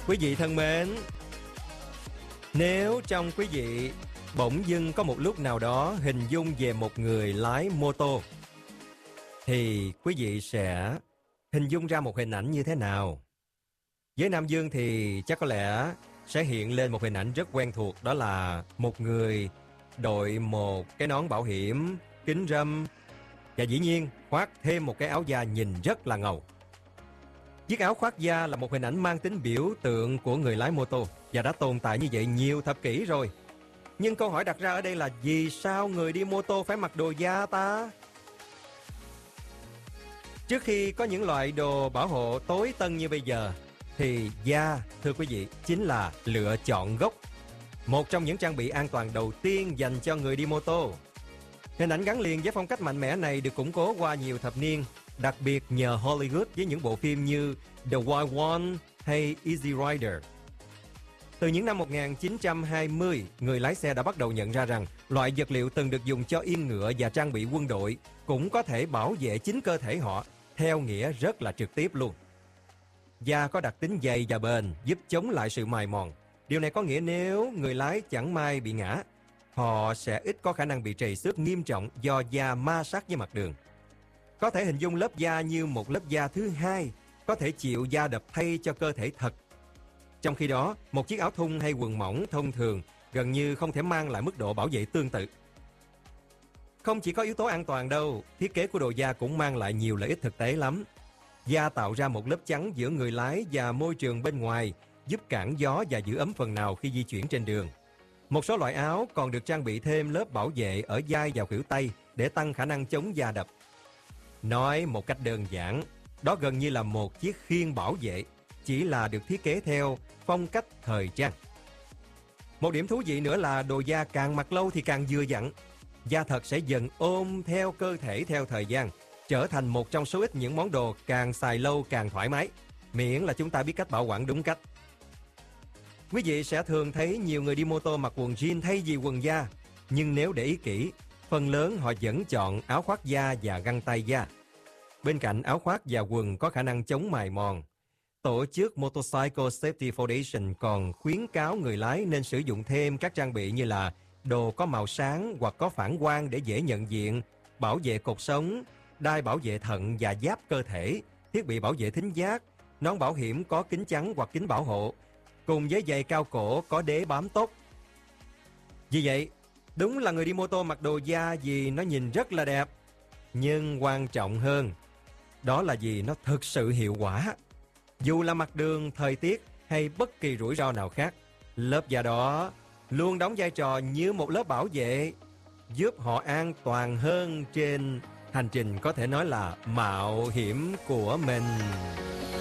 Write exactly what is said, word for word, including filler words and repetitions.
Quý vị thân mến, nếu trong quý vị bỗng dưng có một lúc nào đó hình dung về một người lái mô tô, thì quý vị sẽ hình dung ra một hình ảnh như thế nào? Với Nam Dương thì chắc có lẽ sẽ hiện lên một hình ảnh rất quen thuộc, đó là một người đội một cái nón bảo hiểm, kính râm và dĩ nhiên khoác thêm một cái áo da nhìn rất là ngầu. Chiếc áo khoác da là một hình ảnh mang tính biểu tượng của người lái mô tô và đã tồn tại như vậy nhiều thập kỷ rồi. Nhưng câu hỏi đặt ra ở đây là vì sao người đi mô tô phải mặc đồ da ta? Trước khi có những loại đồ bảo hộ tối tân như bây giờ, thì da, thưa quý vị, chính là lựa chọn gốc. Một trong những trang bị an toàn đầu tiên dành cho người đi mô tô. Hình ảnh gắn liền với phong cách mạnh mẽ này được củng cố qua nhiều thập niên, đặc biệt nhờ Hollywood với những bộ phim như The Wild One hay Easy Rider. Từ những năm một nghìn chín trăm hai mươi, người lái xe đã bắt đầu nhận ra rằng loại vật liệu từng được dùng cho yên ngựa và trang bị quân đội cũng có thể bảo vệ chính cơ thể họ, theo nghĩa rất là trực tiếp luôn. Da có đặc tính dày và bền, giúp chống lại sự mài mòn. Điều này có nghĩa nếu người lái chẳng may bị ngã, họ sẽ ít có khả năng bị trầy xước nghiêm trọng do da ma sát với mặt đường. Có thể hình dung lớp da như một lớp da thứ hai, có thể chịu da đập thay cho cơ thể thật. Trong khi đó, một chiếc áo thun hay quần mỏng thông thường gần như không thể mang lại mức độ bảo vệ tương tự. Không chỉ có yếu tố an toàn đâu, thiết kế của đồ da cũng mang lại nhiều lợi ích thực tế lắm. Da tạo ra một lớp chắn giữa người lái và môi trường bên ngoài, giúp cản gió và giữ ấm phần nào khi di chuyển trên đường. Một số loại áo còn được trang bị thêm lớp bảo vệ ở vai và khuỷu tay để tăng khả năng chống da đập. Nói một cách đơn giản, đó gần như là một chiếc khiên bảo vệ, chỉ là được thiết kế theo phong cách thời trang. Một điểm thú vị nữa là đồ da càng mặc lâu thì càng vừa vặn. Da thật sẽ dần ôm theo cơ thể theo thời gian, trở thành một trong số ít những món đồ càng xài lâu càng thoải mái, miễn là chúng ta biết cách bảo quản đúng cách. Quý vị sẽ thường thấy nhiều người đi mô tô mặc quần jean thay vì quần da, nhưng nếu để ý kỹ, phần lớn họ vẫn chọn áo khoác da và găng tay da. Bên cạnh áo khoác và quần có khả năng chống mài mòn, tổ chức Motorcycle Safety Foundation còn khuyến cáo người lái nên sử dụng thêm các trang bị như là đồ có màu sáng hoặc có phản quang để dễ nhận diện, bảo vệ cột sống, đai bảo vệ thận và giáp cơ thể, thiết bị bảo vệ thính giác, nón bảo hiểm có kính chắn hoặc kính bảo hộ, cùng với giày cao cổ có đế bám tóc. Vì vậy, đúng là người đi mô tô mặc đồ da vì nó nhìn rất là đẹp, nhưng quan trọng hơn, đó là vì nó thực sự hiệu quả. Dù là mặt đường, thời tiết hay bất kỳ rủi ro nào khác, lớp da đó luôn đóng vai trò như một lớp bảo vệ, giúp họ an toàn hơn trên hành trình có thể nói là mạo hiểm của mình.